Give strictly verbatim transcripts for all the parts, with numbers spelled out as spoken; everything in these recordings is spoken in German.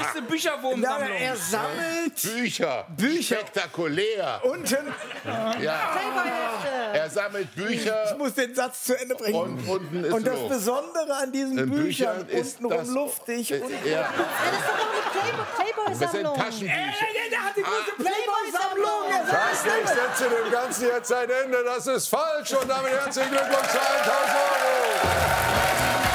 größte Bücherwurmsammlung. Na, er sammelt Bücher. Bücher. Spektakulär. Unten. Ja. Er sammelt Bücher. Ich muss den Satz zu Ende bringen. Und unten ist Und das Luft. Besondere an diesen In Büchern, Büchern ist untenrum das- luftig. Äh, und ja. Ja, das ist doch noch eine Playboy- Das sind Playboy-Sammlung. Taschenbücher. Der hat die große Ah. Playboy-Sammlung. Er sagt, Das ich setze dem Ganzen jetzt ein Ende. Das ist falsch. Und damit herzlichen Glückwunsch zu tausend Euro.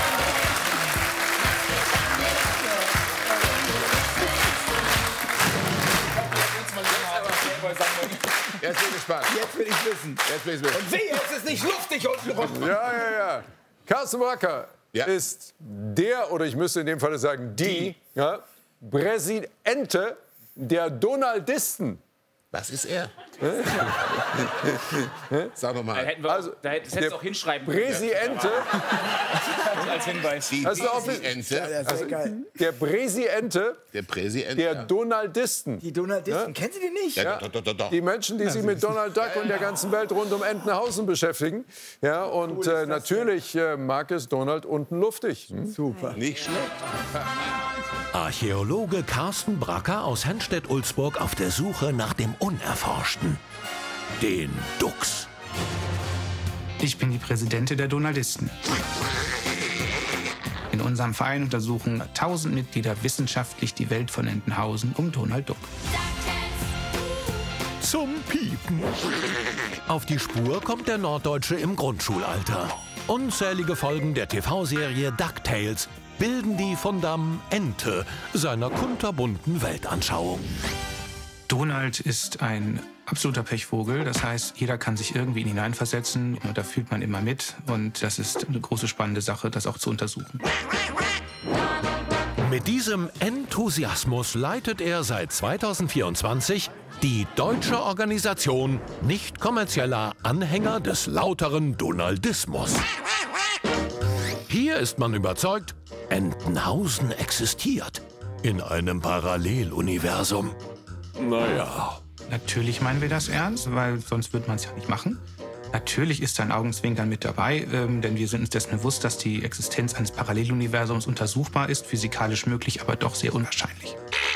Jetzt bin ich gespannt. Jetzt will ich wissen. Jetzt bin ich wissen. Und wehe, es ist nicht luftig untenrum. Ja, ja, ja. Carsten Bracker Ja. ist der, oder ich müsste in dem Fall sagen, die, ja, Präsidente der Donaldisten. Was ist er? Sag doch Da mal. hätten wir, Also, da hätte, das hättest du auch hinschreiben können. Präsidente, Als Hinweis. Die Also auch- Präsidente. Das ist ja geil. der Präsidente Der Präsident. der ja. Donaldisten. Die Donaldisten, kennen Sie die nicht? Ja, doch, doch, doch, doch. Die Menschen, die sich mit Donald Duck und der ganzen Welt rund um Entenhausen beschäftigen. Ja, und äh, natürlich äh, mag es Donald unten luftig. Hm? Super. Nicht schlecht. Archäologe Carsten Bracker aus Henstedt-Ulzburg auf der Suche nach dem Unerforschten. Den Dux. Ich bin die Präsidentin der Donaldisten. In unserem Verein untersuchen tausend Mitglieder wissenschaftlich die Welt von Entenhausen um Donald Duck. Zum Piepen. Auf die Spur kommt der Norddeutsche im Grundschulalter. Unzählige Folgen der T V-Serie DuckTales bilden die Fundamente seiner kunterbunten Weltanschauung. Donald ist ein absoluter Pechvogel. Das heißt, jeder kann sich irgendwie in ihn hineinversetzen. Und da fühlt man immer mit. Und das ist eine große spannende Sache, das auch zu untersuchen. Mit diesem Enthusiasmus leitet er seit zweitausendvierundzwanzig die deutsche Organisation nicht kommerzieller Anhänger des lauteren Donaldismus. Hier ist man überzeugt, Entenhausen existiert in einem Paralleluniversum. Naja. Natürlich meinen wir das ernst, weil sonst würde man es ja nicht machen. Natürlich ist ein Augenzwinkern mit dabei, ähm, denn wir sind uns dessen bewusst, dass die Existenz eines Paralleluniversums untersuchbar ist, physikalisch möglich, aber doch sehr unwahrscheinlich.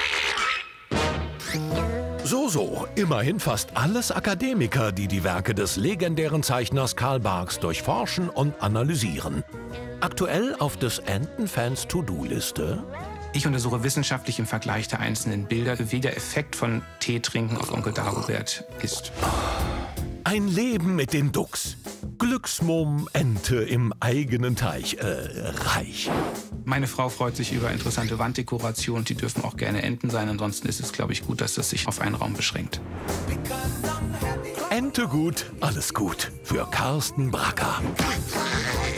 So, so, immerhin fast alles Akademiker, die die Werke des legendären Zeichners Karl Barks durchforschen und analysieren. Aktuell auf des Entenfans To-Do-Liste. Ich untersuche wissenschaftlich im Vergleich der einzelnen Bilder, wie der Effekt von Tee trinken auf Onkel Dagobert ist. Ein Leben mit den Ducks. Glücksmumm, Ente im eigenen Teich, äh, reich. Meine Frau freut sich über interessante Wanddekorationen, die dürfen auch gerne Enten sein. Ansonsten ist es, glaube ich, gut, dass das sich auf einen Raum beschränkt. Ente gut, alles gut für Carsten Bracker.